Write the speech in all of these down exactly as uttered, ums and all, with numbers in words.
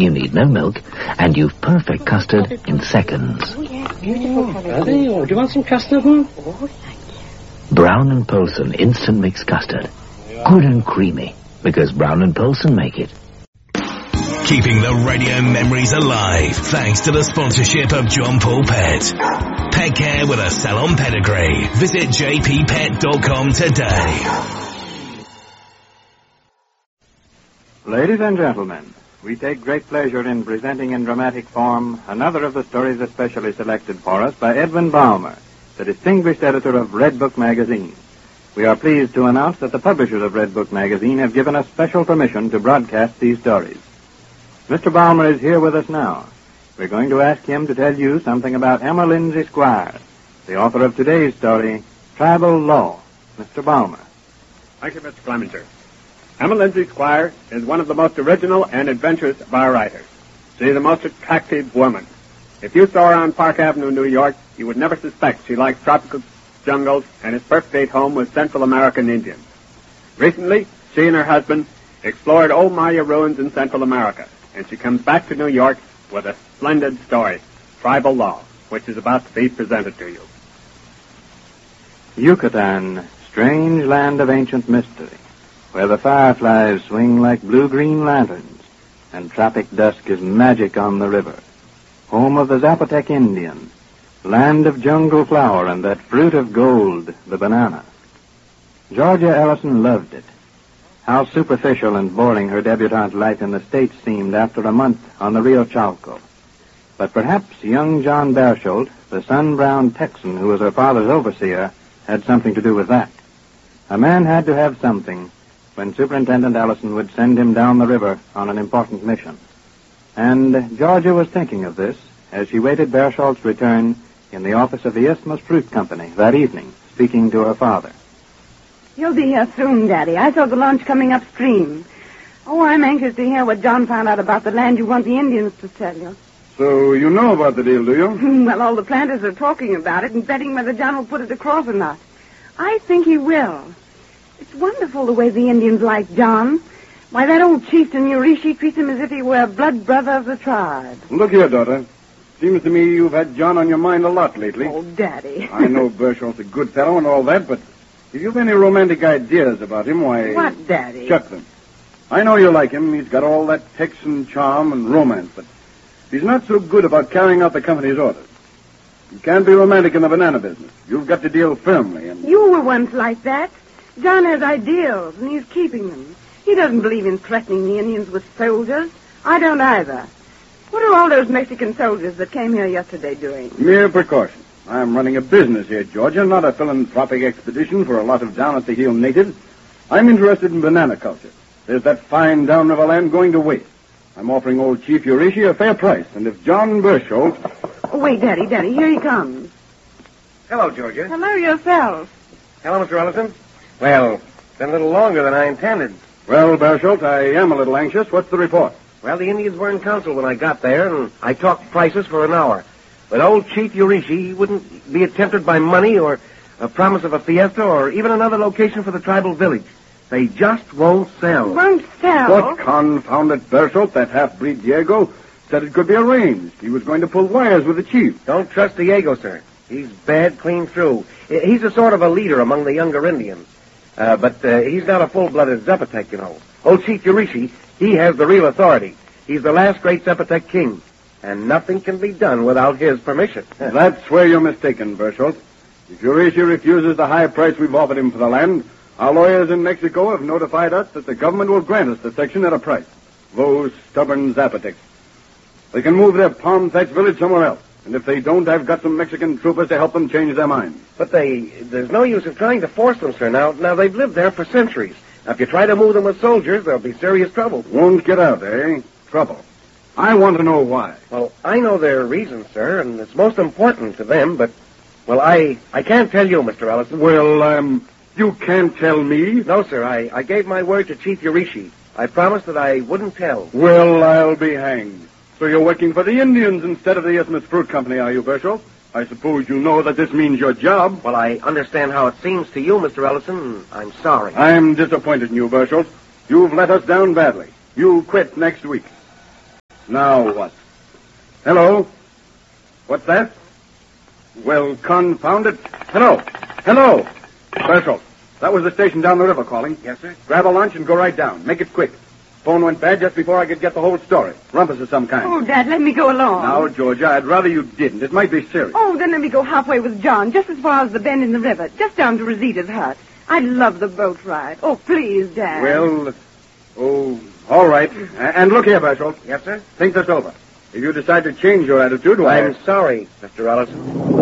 You need no milk, and you've perfect custard in seconds. Oh, yeah, beautiful colour. Are they? Oh, do you want some custard, huh? Oh, Brown and Polson Instant Mix Custard. Good and creamy, because Brown and Polson make it. Keeping the radio memories alive, thanks to the sponsorship of John Paul Pet. Pet care with a salon pedigree. Visit j p pet dot com today. Ladies and gentlemen, we take great pleasure in presenting in dramatic form another of the stories especially selected for us by Edwin Balmer, the distinguished editor of Red Book magazine. We are pleased to announce that the publishers of Red Book magazine have given us special permission to broadcast these stories. Mister Balmer is here with us now. We're going to ask him to tell you something about Emma Lindsay Squire, the author of today's story, Tribal Law. Mister Balmer. Thank you, Mister Clemenger. Emma Lindsay Squire is one of the most original and adventurous of our writers. She is a most attractive woman. If you saw her on Park Avenue, New York, you would never suspect she likes tropical jungles and is perfect at home with Central American Indians. Recently, she and her husband explored old Maya ruins in Central America, and she comes back to New York with a splendid story, Tribal Law, which is about to be presented to you. Yucatan, strange land of ancient mystery, where the fireflies swing like blue-green lanterns, and tropic dusk is magic on the river. Home of the Zapotec Indian, land of jungle flower and that fruit of gold, the banana. Georgia Ellison loved it. How superficial and boring her debutante life in the States seemed after a month on the Rio Chalco. But perhaps young John Bersholt, the sun-browned Texan who was her father's overseer, had something to do with that. A man had to have something when Superintendent Ellison would send him down the river on an important mission. And Georgia was thinking of this as she waited Bersholt's return in the office of the Isthmus Fruit Company that evening, speaking to her father. You'll be here soon, Daddy. I saw the launch coming upstream. Oh, I'm anxious to hear what John found out about the land you want the Indians to sell you. So you know about the deal, do you? Well, all the planters are talking about it and betting whether John will put it across or not. I think he will. It's wonderful the way the Indians like John. Why, that old chieftain Urishi treats him as if he were a blood brother of the tribe. Look here, daughter. Seems to me you've had John on your mind a lot lately. Oh, Daddy. I know Bersholt's a good fellow and all that, but if you've any romantic ideas about him, why... What, Daddy? Shut them. I know you like him. He's got all that Texan charm and romance, but he's not so good about carrying out the company's orders. You can't be romantic in the banana business. You've got to deal firmly and... You were once like that. John has ideals, and he's keeping them. He doesn't believe in threatening the Indians with soldiers. I don't either. What are all those Mexican soldiers that came here yesterday doing? Mere precaution. I'm running a business here, Georgia, not a philanthropic expedition for a lot of down-at-the-heel natives. I'm interested in banana culture. There's that fine downriver land going to waste. I'm offering old Chief Urishi a fair price, and if John Bersholt... Oh, wait, Daddy, Daddy, here he comes. Hello, Georgia. Hello yourself. Hello, Mister Ellison. Well, it's been a little longer than I intended. Well, Bersholt, I am a little anxious. What's the report? Well, the Indians were in council when I got there, and I talked prices for an hour. But old Chief Urishi, he wouldn't be tempted by money or a promise of a fiesta or even another location for the tribal village. They just won't sell. Won't sell? What confounded Bersholt, that half-breed Diego, said it could be arranged. He was going to pull wires with the chief. Don't trust Diego, sir. He's bad clean through. He's a sort of a leader among the younger Indians. Uh, but uh, he's not a full-blooded Zapotec, you know. Old Chief Urishi, he has the real authority. He's the last great Zapotec king. And nothing can be done without his permission. That's where you're mistaken, Bersholt. If Urishi refuses the high price we've offered him for the land, our lawyers in Mexico have notified us that the government will grant us the section at a price. Those stubborn Zapotecs. They can move their palm thatch village somewhere else. And if they don't, I've got some Mexican troopers to help them change their minds. But they, there's no use in trying to force them, sir. Now, now they've lived there for centuries. Now, if you try to move them with soldiers, there'll be serious trouble. Won't get out, eh? Trouble. I want to know why. Well, I know their reasons, sir, and it's most important to them, but, well, I, I can't tell you, Mister Ellison. Well, um, you can't tell me? No, sir, I, I gave my word to Chief Urishi. I promised that I wouldn't tell. Well, I'll be hanged. So you're working for the Indians instead of the Isthmus Fruit Company, are you, Bersholt? I suppose you know that this means your job. Well, I understand how it seems to you, Mister Ellison, and I'm sorry. I'm disappointed in you, Bersholt. You've let us down badly. You quit next week. Now what? Hello? What's that? Well, confound it. Hello. Hello. Special. That was the station down the river calling. Yes, sir? Grab a lunch and go right down. Make it quick. Phone went bad just before I could get the whole story. Rumpus of some kind. Oh, Dad, let me go along. Now, Georgia, I'd rather you didn't. It might be serious. Oh, then let me go halfway with John, just as far as the bend in the river, just down to Rosita's hut. I love the boat ride. Oh, please, Dad. Well, oh, all right. A- And look here, Berthold. Yes, sir? Think this over. If you decide to change your attitude, why... I'm sorry, Mister Ellison.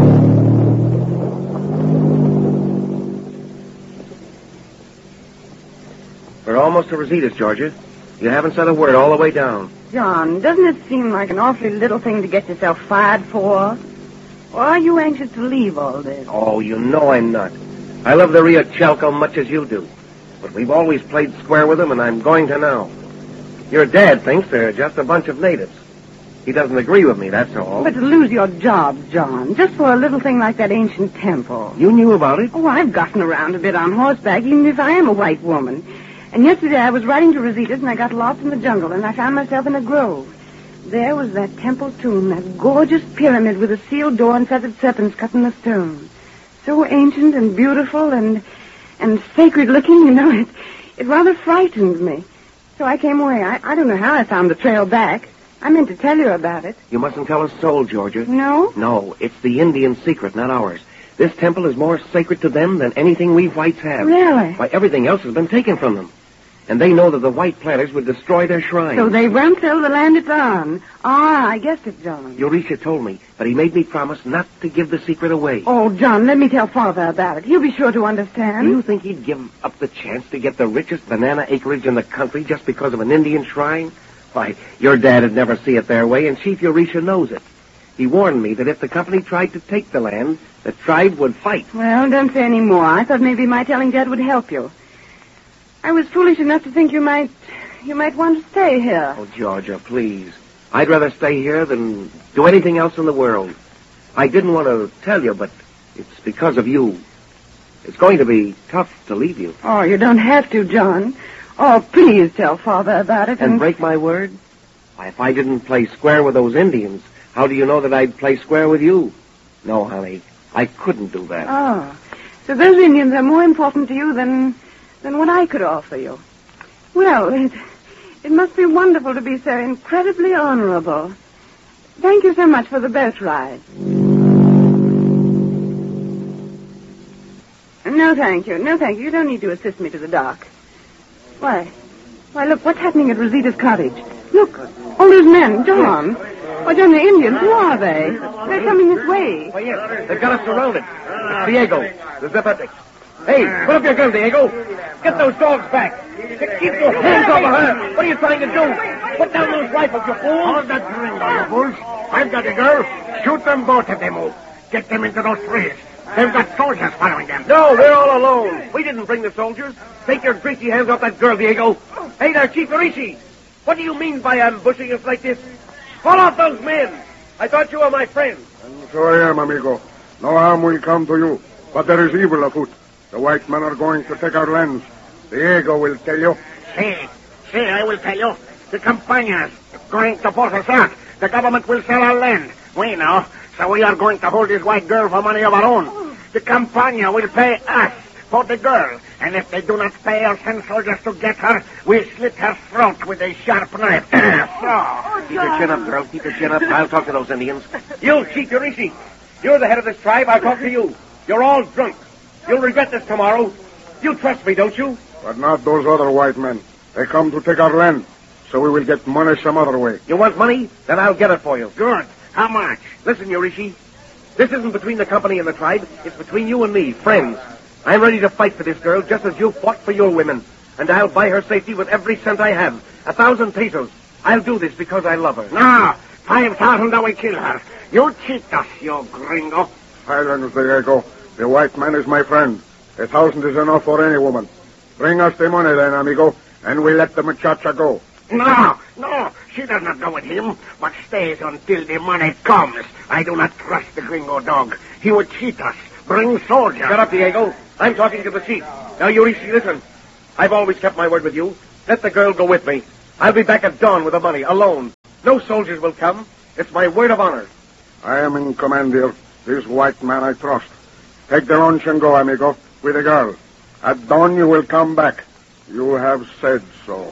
We're almost to Rosita's, Georgia. You haven't said a word all the way down. John, doesn't it seem like an awfully little thing to get yourself fired for? Or are you anxious to leave all this? Oh, you know I'm not. I love the Rio Chalco much as you do. But we've always played square with them, and I'm going to now. Your dad thinks they're just a bunch of natives. He doesn't agree with me, that's all. But to lose your job, John, just for a little thing like that ancient temple. You knew about it? Oh, I've gotten around a bit on horseback, even if I am a white woman. And yesterday I was riding to Rosita's, and I got lost in the jungle, and I found myself in a grove. There was that temple tomb, that gorgeous pyramid with a sealed door and feathered serpents cut in the stone. So ancient and beautiful and and sacred-looking, you know, it, it rather frightened me. So I came away. I, I don't know how I found the trail back. I meant to tell you about it. You mustn't tell a soul, Georgia. No? No, it's the Indian secret, not ours. This temple is more sacred to them than anything we whites have. Really? Why, everything else has been taken from them. And they know that the white planters would destroy their shrine. So they won't sell the land it's on. Ah, I guessed it, John. Eurecia told me, but he made me promise not to give the secret away. Oh, John, let me tell Father about it. He'll be sure to understand. Do you think he'd give up the chance to get the richest banana acreage in the country just because of an Indian shrine? Why, your dad'd never see it their way, and Chief Eurecia knows it. He warned me that if the company tried to take the land, the tribe would fight. Well, don't say any more. I thought maybe my telling Dad would help you. I was foolish enough to think you might, you might want to stay here. Oh, Georgia, please. I'd rather stay here than do anything else in the world. I didn't want to tell you, but it's because of you. It's going to be tough to leave you. Oh, you don't have to, John. Oh, please tell Father about it. And, And break my word? Why, if I didn't play square with those Indians, how do you know that I'd play square with you? No, honey, I couldn't do that. Oh, so those Indians are more important to you than... than what I could offer you. Well, it, it must be wonderful to be so incredibly honorable. Thank you so much for the boat ride. No, thank you. No, thank you. You don't need to assist me to the dock. Why? Why, look, what's happening at Rosita's cottage? Look, all those men. John. Why, John, the Indians, who are they? They're coming this way. Why, yes, they've got us surrounded. It's Diego, the Zapatic. Hey, put up your gun, Diego. Get those dogs back. Keep your hands over her. What are you trying to do? Put down those rifles, you fool. Hold that gringo, you fools. I've got a girl. Shoot them both if they move. Get them into those trees. They've got soldiers following them. No, we're all alone. We didn't bring the soldiers. Take your greasy hands off that girl, Diego. Hey there, Chief Arishi. What do you mean by ambushing us like this? Call off those men. I thought you were my friend. And so I am, amigo. No harm will come to you. But there is evil afoot. The white men are going to take our lands. Diego will tell you. See, see, I will tell you. The Campañas going to force us out. The government will sell our land. We know. So we are going to hold this white girl for money of our own. The Campaña will pay us for the girl. And if they do not pay or send soldiers to get her, we'll slit her throat with a sharp knife. So. Keep your chin up, girl. Keep your chin up. I'll talk to those Indians. You, Chief Urishi. You're the head of this tribe. I'll talk to you. You're all drunk. You'll regret this tomorrow. You trust me, don't you? But not those other white men. They come to take our land. So we will get money some other way. You want money? Then I'll get it for you. Good. How much? Listen, Yurishi. This isn't between the company and the tribe. It's between you and me, friends. I'm ready to fight for this girl just as you fought for your women. And I'll buy her safety with every cent I have. A thousand pesos. I'll do this because I love her. No. Five thousand I will kill her. You cheat us, you gringo. Silence, Diego. The white man is my friend. A thousand is enough for any woman. Bring us the money then, amigo, and we'll let the muchacha go. No, no, she does not go with him, but stays until the money comes. I do not trust the gringo dog. He would cheat us. Bring soldiers. Shut up, Diego. I'm talking to the chief. Now, Yurishi, listen. I've always kept my word with you. Let the girl go with me. I'll be back at dawn with the money, alone. No soldiers will come. It's my word of honor. I am in command here. This white man I trust. Take the lunch and go, amigo, with the girl. At dawn you will come back. You have said so.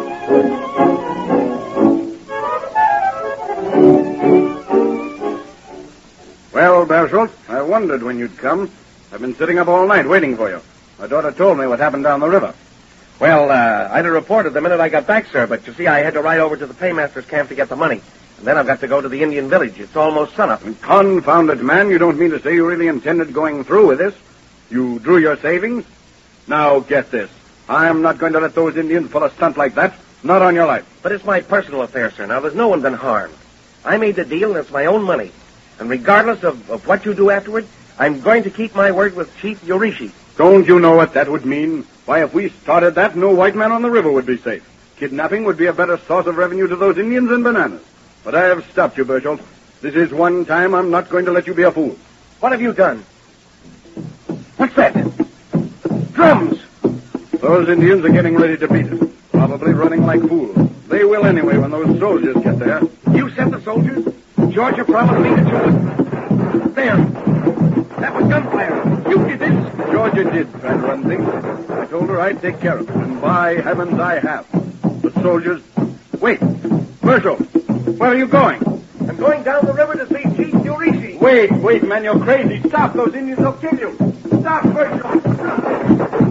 Well, Berchelt, I wondered when you'd come. I've been sitting up all night waiting for you. My daughter told me what happened down the river. Well, uh, I'd have reported the minute I got back, sir, but you see, I had to ride over to the paymaster's camp to get the money. And then I've got to go to the Indian village. It's almost sunup. And confounded man, you don't mean to say you really intended going through with this? You drew your savings? Now get this. I'm not going to let those Indians pull a stunt like that. Not on your life. But it's my personal affair, sir. Now, there's no one been harmed. I made the deal, and it's my own money. And regardless of, of what you do afterward, I'm going to keep my word with Chief Yorishi. Don't you know what that would mean? Why, if we started that, no white man on the river would be safe. Kidnapping would be a better source of revenue to those Indians than bananas. But I have stopped you, Berchelt. This is one time I'm not going to let you be a fool. What have you done? What's that? Drums! Those Indians are getting ready to beat us. Probably running like fools. They will anyway when those soldiers get there. You sent the soldiers? Georgia promised me that you would... There. That was gunfire. You did this. Georgia did try to run things. I told her I'd take care of it. And by heavens, I have. The soldiers... Wait. Berchelt, where are you going? I'm going down the river to see Chief Yorishi. Wait, wait, man, you're crazy. Stop. Those Indians will kill you. Stop, Berchelt. Stop.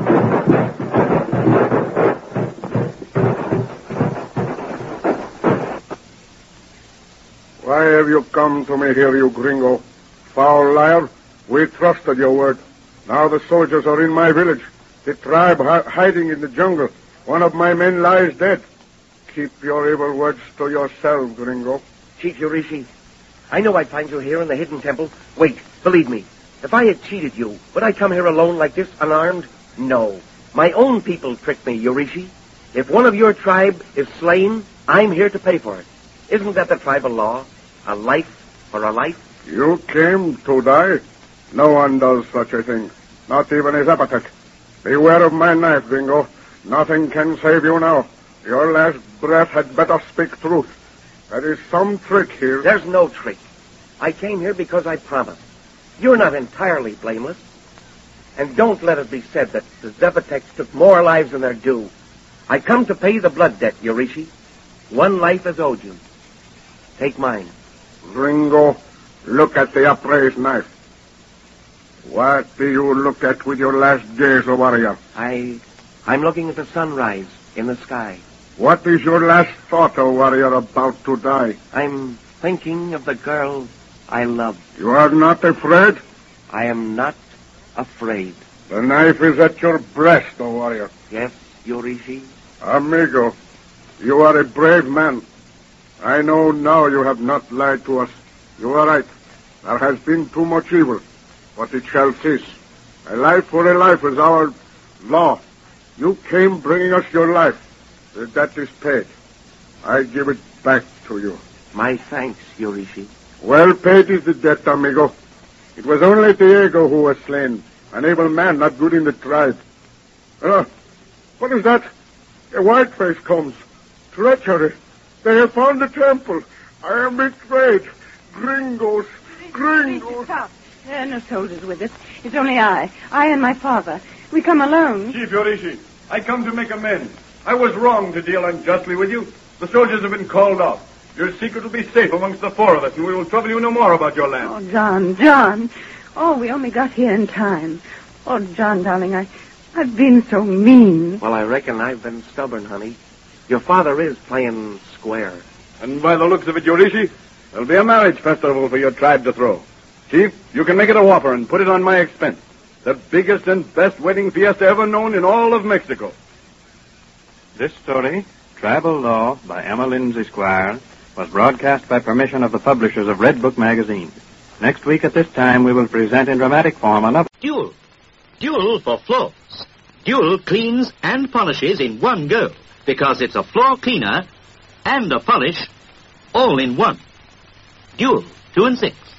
Why have you come to me here, you gringo? Foul liar. We trusted your word. Now the soldiers are in my village. The tribe hi- hiding in the jungle. One of my men lies dead. Keep your evil words to yourself, gringo. Chief Yorishi, I know I'd find you here in the hidden temple. Wait, believe me. If I had cheated you, would I come here alone like this, unarmed? No. My own people tricked me, Yorishi. If one of your tribe is slain, I'm here to pay for it. Isn't that the tribal law? A life for a life? You came to die? No one does such a thing. Not even a Zapotec. Beware of my knife, gringo. Nothing can save you now. Your last breath had better speak truth. There is some trick here. There's no trick. I came here because I promised. You're not entirely blameless. And don't let it be said that the Zapotecs took more lives than their due. I come to pay the blood debt, Yorishi. One life is owed you. Take mine. Gringo, look at the upraised knife. What do you look at with your last gaze, O warrior? I... I'm looking at the sunrise in the sky. What is your last thought, O warrior, about to die? I'm thinking of the girl I love. You are not afraid? I am not afraid. The knife is at your breast, O warrior. Yes, Yorishi? Amigo, you are a brave man. I know now you have not lied to us. You are right. There has been too much evil, but it shall cease. A life for a life is our law. You came bringing us your life. The debt is paid. I give it back to you. My thanks, Yorishi. Well paid is the debt, amigo. It was only Diego who was slain. An evil man, not good in the tribe. Uh, what is that? A white face comes. Treachery. They have found the temple. I am betrayed. Gringos. Gringos. Stop. There are no soldiers with us. It's only I. I and my father. We come alone. Chief Yorishi, I come to make amends. I was wrong to deal unjustly with you. The soldiers have been called off. Your secret will be safe amongst the four of us, and we will trouble you no more about your land. Oh, John, John. Oh, we only got here in time. Oh, John, darling, I, I've been so mean. Well, I reckon I've been stubborn, honey. Your father is playing square. And by the looks of it, Yorishi, there'll be a marriage festival for your tribe to throw. Chief, you can make it a whopper and put it on my expense. The biggest and best wedding fiesta ever known in all of Mexico. This story, Tribal Law by Emma Lindsay Squire, was broadcast by permission of the publishers of Red Book magazine. Next week at this time, we will present in dramatic form another... Dual. Dual for floors. Dual cleans and polishes in one go, because it's a floor cleaner and a polish all in one. Dual, two and six.